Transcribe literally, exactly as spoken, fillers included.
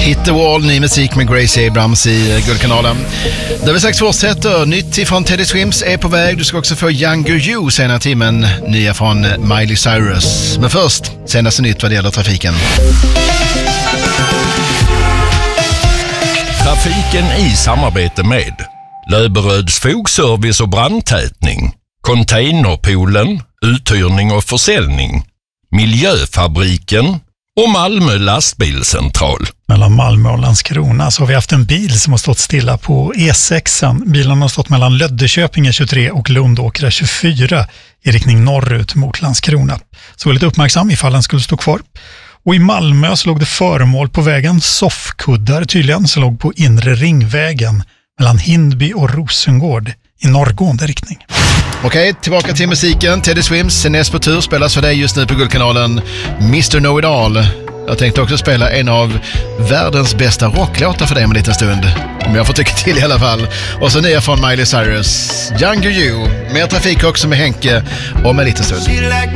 Hit the Wall, ny musik med Gracie Abrams i Guldkanalen. Där vi strax fortsätter. Nytt ifrån Teddy Swims är på väg. Du ska också få Younger You senare timmen. Nya från Miley Cyrus. Men först, senaste nytt vad det gäller trafiken. Trafiken i samarbete med Löberöds fogservice och brandtätning, Containerpoolen, uthyrning och försäljning, Miljöfabriken och Malmö lastbilscentral. Mellan Malmö och Landskrona så har vi haft en bil som har stått stilla på E sex. Bilen har stått mellan Löddeköping tjugotre och Lundåkra tjugofyra i riktning norrut mot Landskrona. Så var lite uppmärksam ifall den skulle stå kvar. Och i Malmö så låg det föremål på vägen, soffkuddar tydligen, som låg på inre ringvägen mellan Hindby och Rosengård i norrgående riktning. Okej, tillbaka till musiken. Teddy Swims, sen näst på tur, spelas för dig just nu på Guldkanalen. mister Know-It-All. Jag tänkte också spela en av världens bästa rocklåtar för dig om en liten stund. Om jag får tycka till i alla fall. Och så nya från Miley Cyrus, Younger You. Mer trafik också med Henke om en liten stund.